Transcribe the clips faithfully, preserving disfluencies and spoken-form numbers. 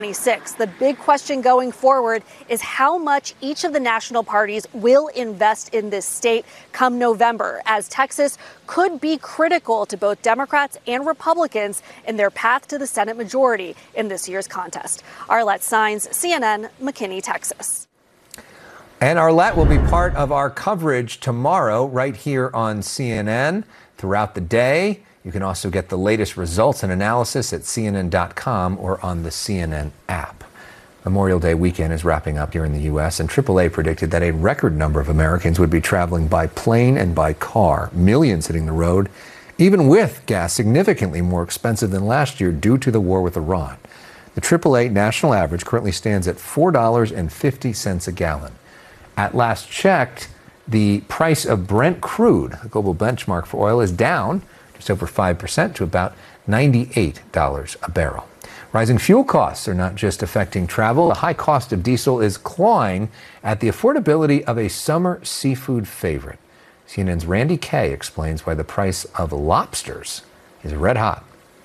twenty-six. The big question going forward is how much each of the national parties will invest in this state come November, as Texas could be critical to both Democrats and Republicans in their path to the Senate majority in this year's contest. Arlette Saenz, C N N, McKinney, Texas. And Arlette will be part of our coverage tomorrow right here on C N N throughout the day. You can also get the latest results and analysis at C N N dot com or on the C N N app. Memorial Day weekend is wrapping up here in the U S, and triple A predicted that a record number of Americans would be traveling by plane and by car, millions hitting the road, even with gas significantly more expensive than last year due to the war with Iran. The triple A national average currently stands at four dollars and fifty cents a gallon. At last checked, the price of Brent crude, the global benchmark for oil, is down just over five percent to about ninety-eight dollars a barrel. Rising fuel costs are not just affecting travel. The high cost of diesel is clawing at the affordability of a summer seafood favorite. C N N's Randy Kay explains why the price of lobsters is red hot.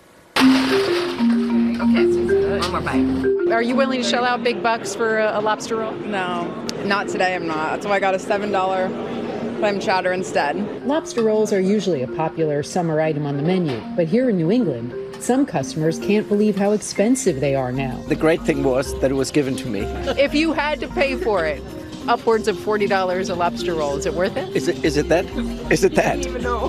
Okay, so good. One more bite. Are you willing to shell out big bucks for a, a lobster roll? No, not today I'm not. That's why I got a seven dollar clam chowder instead. Lobster rolls are usually a popular summer item on the menu, but here in New England, some customers can't believe how expensive they are now. The great thing was that it was given to me. If you had to pay for it, upwards of forty dollars a lobster roll, is it worth it? Is it? Is it that? Is it that? I don't even know.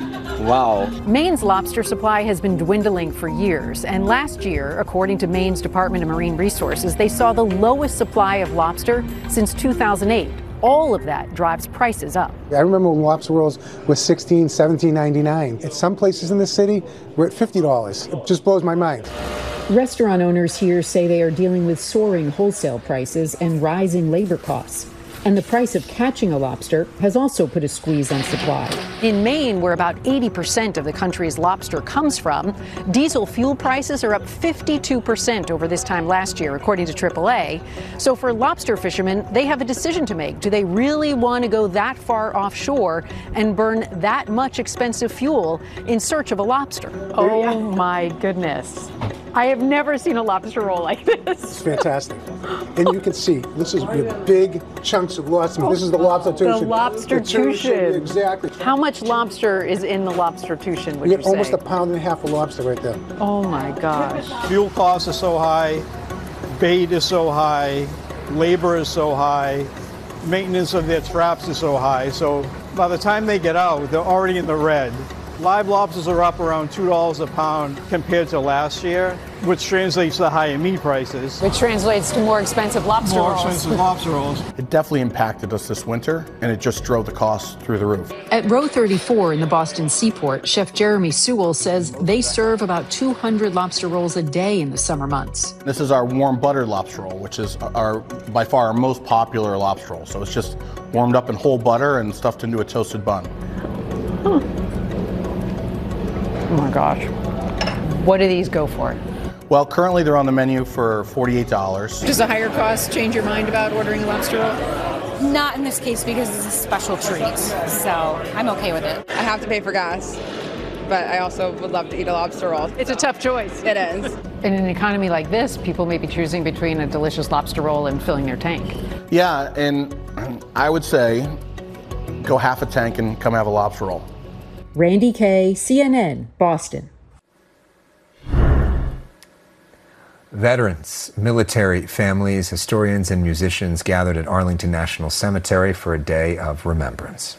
Wow. Maine's lobster supply has been dwindling for years, and last year, according to Maine's Department of Marine Resources, they saw the lowest supply of lobster since two thousand eight. All of that drives prices up. I remember when lobster rolls were sixteen, seventeen ninety-nine. At some places in the city, we're at fifty dollars. It just blows my mind. Restaurant owners here say they are dealing with soaring wholesale prices and rising labor costs. And the price of catching a lobster has also put a squeeze on supply. In Maine, where about eighty percent of the country's lobster comes from, diesel fuel prices are up fifty-two percent over this time last year, according to triple A. So for lobster fishermen, they have a decision to make. Do they really want to go that far offshore and burn that much expensive fuel in search of a lobster? Oh my goodness. I have never seen a lobster roll like this. It's fantastic. And you can see, this is your big chunks of lobster. This is the lobster tushin. The lobster tushin. Exactly. How much lobster is in the lobster tushin, would We you have say? almost a pound and a half of lobster right there. Oh my gosh. Fuel costs are so high, bait is so high, labor is so high, maintenance of their traps is so high. So by the time they get out, they're already in the red. Live lobsters are up around two dollars a pound compared to last year, which translates to higher meat prices. Which translates to more expensive lobster More rolls. expensive lobster rolls. It definitely impacted us this winter, and it just drove the costs through the roof. At Row thirty-four in the Boston Seaport, Chef Jeremy Sewell says they serve about two hundred lobster rolls a day in the summer months. This is our warm buttered lobster roll, which is our by far our most popular lobster roll. So it's just warmed up in whole butter and stuffed into a toasted bun. Huh. Oh my gosh. What do these go for? Well, currently they're on the menu for forty-eight dollars. Does the higher cost change your mind about ordering a lobster roll? Not in this case because it's a special treat, so I'm okay with it. I have to pay for gas, but I also would love to eat a lobster roll. It's a tough choice. It is. In an economy like this, people may be choosing between a delicious lobster roll and filling their tank. Yeah, and I would say go half a tank and come have a lobster roll. Randy Kay, C N N, Boston. Veterans, military families, historians, and musicians gathered at Arlington National Cemetery for a day of remembrance.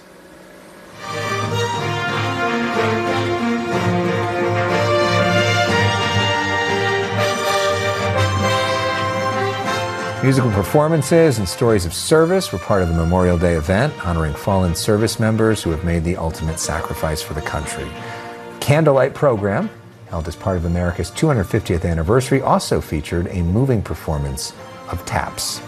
Musical performances and stories of service were part of the Memorial Day event, honoring fallen service members who have made the ultimate sacrifice for the country. Candlelight program, held as part of America's two hundred fiftieth anniversary, also featured a moving performance of taps.